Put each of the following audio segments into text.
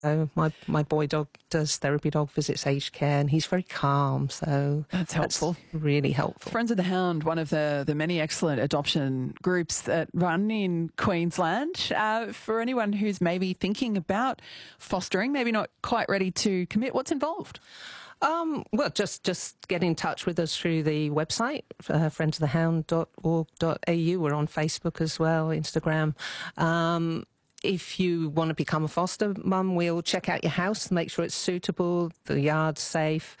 So my boy dog does therapy dog visits, aged care, and he's very calm. So that's helpful. Really helpful. Friends of the Hound, one of the many excellent adoption groups that run in Queensland. For anyone who's maybe thinking about fostering, maybe not quite ready to commit, what's involved? Well, just get in touch with us through the website, friendsofthehound.org.au. We're on Facebook as well, Instagram. If you want to become a foster mum, we'll check out your house, make sure it's suitable, the yard's safe,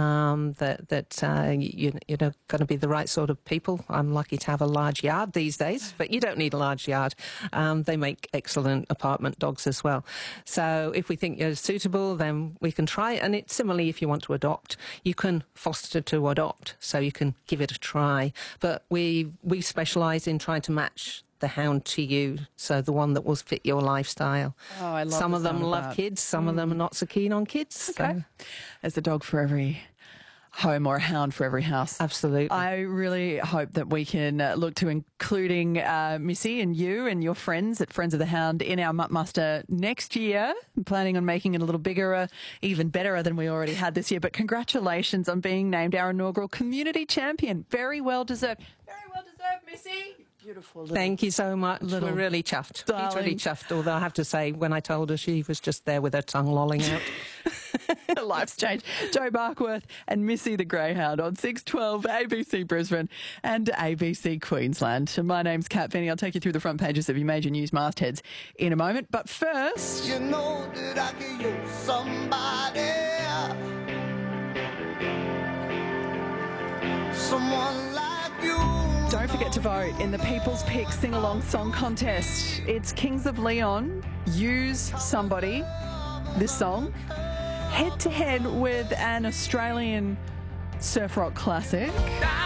you're going to be the right sort of people. I'm lucky to have a large yard these days, but you don't need a large yard. They make excellent apartment dogs as well. So if we think you're suitable, then we can try it. And it's similarly, if you want to adopt, you can foster to adopt, so you can give it a try. But we specialise in trying to match the hound to you, so the one that will fit your lifestyle. Oh, I love some of them love kids, some of them are not so keen on kids. Okay. So. There's a dog for every home or a hound for every house. Absolutely. I really hope that we can look to including Missy and you and your friends at Friends of the Hound in our Mutt Muster next year. I'm planning on making it a little bigger, even better than we already had this year. But congratulations on being named our inaugural community champion. Very well deserved. Very well deserved, Missy. Beautiful. Thank you so much. We're really chuffed. Darling. He's really chuffed, although I have to say, when I told her, she was just there with her tongue lolling out. Life's changed. Jo Barkworth and Missy the Greyhound on 612 ABC Brisbane and ABC Queensland. My name's Kat Penny. I'll take you through the front pages of your major news mastheads in a moment. But first... You know that I could use somebody. Someone like you. Don't forget to vote in the People's Pick Sing-Along Song Contest. It's Kings of Leon, Use Somebody, this song, head-to-head with an Australian surf rock classic.